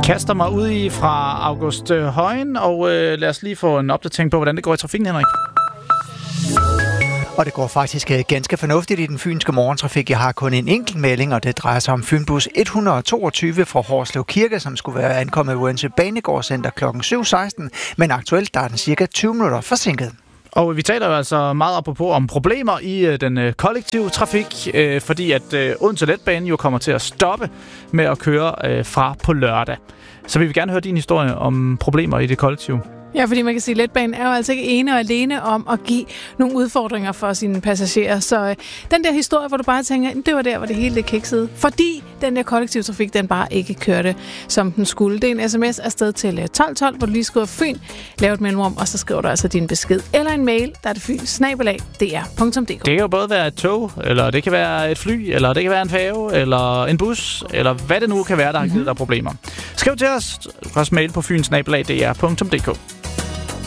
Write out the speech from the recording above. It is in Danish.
kaster mig ud i fra August Højen, og lad os lige få en opdatering på, hvordan det går i trafikken, Henrik. Og det går faktisk ganske fornuftigt i den fynske morgentrafik. Jeg har kun en enkelt melding, og det drejer sig om Fynbus 122 fra Horslev Kirke, som skulle være ankommet ved Odense Banegårdscenter kl. 7.16, men aktuelt der er den cirka 20 minutter forsinket. Og vi taler jo altså meget apropos om problemer i den kollektive trafik, fordi at Odense Letbane jo kommer til at stoppe med at køre fra på lørdag. Så vi vil gerne høre din historie om problemer i det kollektive. Ja, fordi man kan sige, at letbanen er jo altså ikke ene og alene om at give nogle udfordringer for sine passagerer. Så den der historie, hvor du bare tænker, det var der, hvor det hele kiksede. Fordi den der kollektivtrafik, den bare ikke kørte, som den skulle. Det er en sms afsted til 1212, hvor du lige skriver Fyn, laver et mellemrum, og så skriver du altså din besked. Eller en mail, der er det fyn@dr.dk. Det kan jo både være et tog, eller det kan være et fly, eller det kan være en færge, eller en bus, eller hvad det nu kan være, der har givet dig problemer. Skriv til os. Du kan også mail på fyn@dr.dk.